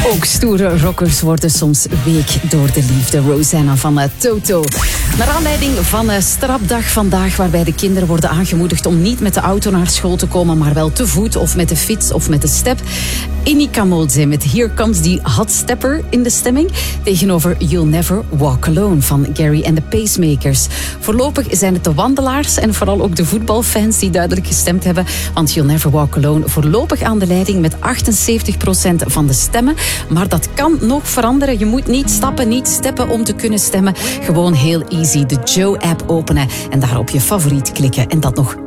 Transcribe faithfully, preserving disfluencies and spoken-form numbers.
Ook stoere rockers worden soms week door de liefde. Rosanna van uh, Toto. Naar aanleiding van een strapdag vandaag, waarbij de kinderen worden aangemoedigd om niet met de auto naar school te komen, maar wel te voet of met de fiets of met de step. Inika Molze met Here Comes the Hot Stepper in de stemming. Tegenover You'll Never Walk Alone van Gary and the Pacemakers. Voorlopig zijn het de wandelaars en vooral ook de voetbalfans die duidelijk gestemd hebben. Want You'll Never Walk Alone voorlopig aan de leiding met achtenzeventig procent van de stemmen. Maar dat kan nog veranderen. Je moet niet stappen, niet steppen om te kunnen stemmen. Gewoon heel easy de Joe-app openen en daar op je favoriet klikken. En dat nog